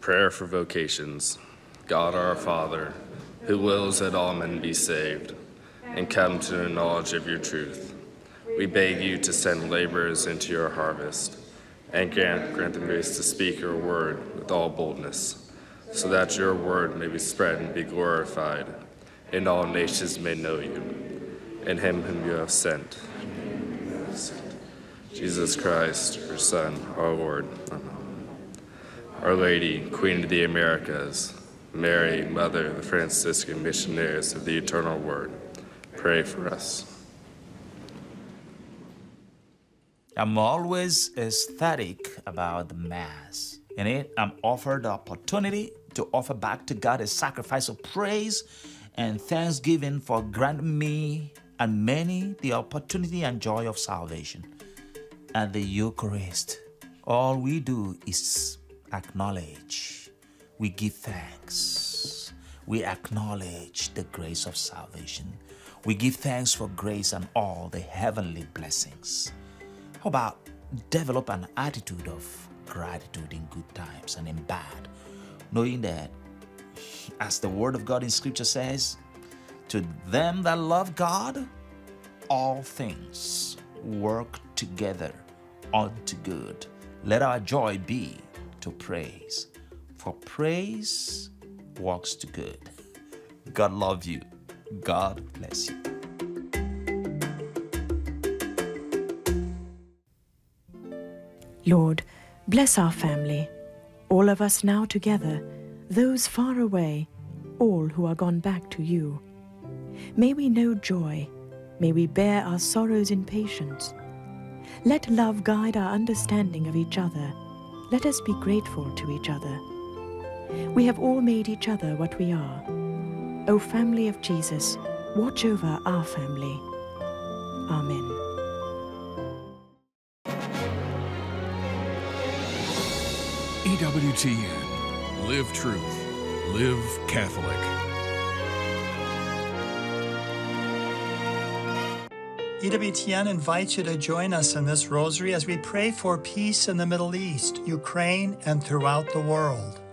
Prayer for vocations. God our Father, who wills that all men be saved and come to the knowledge of your truth, we beg you to send laborers into your harvest and grant them grace to speak your word with all boldness, so that your word may be spread and be glorified, and all nations may know you, and him whom you have sent, Jesus Christ, your Son, our Lord. Amen. Our Lady, Queen of the Americas, Mary, Mother of the Franciscan Missionaries of the Eternal Word, pray for us. I'm always ecstatic about the Mass. In it, I'm offered the opportunity to offer back to God a sacrifice of praise and thanksgiving for granting me and many the opportunity and joy of salvation. At the Eucharist, all we do is acknowledge. We give thanks. We acknowledge the grace of salvation. We give thanks for grace and all the heavenly blessings. How about develop an attitude of gratitude in good times and in bad, knowing that, as the Word of God in Scripture says, to them that love God, all things work together unto good. Let our joy be to praise, for praise works to good. God love you. God bless you. Lord, bless our family, all of us now together, those far away, all who are gone back to you. May we know joy. May we bear our sorrows in patience. Let love guide our understanding of each other. Let us be grateful to each other. We have all made each other what we are. O family of Jesus, watch over our family. Amen. EWTN. Live truth. Live Catholic. EWTN invites you to join us in this rosary as we pray for peace in the Middle East, Ukraine, and throughout the world.